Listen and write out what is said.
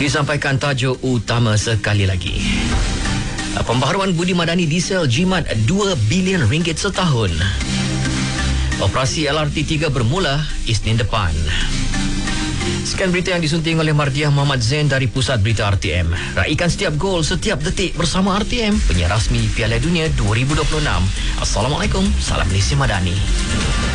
Disampaikan tajuk utama sekali lagi. Pembaharuan budi madani diesel jimat RM2 bilion setahun. Operasi LRT 3 bermula Isnin depan. Sekian berita yang disunting oleh Mardiah Muhammad Zain dari Pusat Berita RTM. Raikan setiap gol, setiap detik bersama RTM, penyiar rasmi Piala Dunia 2026. Assalamualaikum, salam Malaysia Madani.